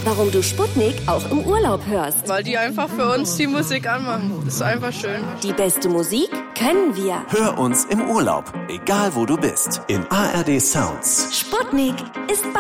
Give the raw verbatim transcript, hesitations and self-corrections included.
warum du Sputnik auch im Urlaub hörst. Weil die einfach für uns die Musik anmachen. Das ist einfach schön. Die beste Musik können wir. Hör uns im Urlaub, egal wo du bist, in A R D Sounds. Sputnik ist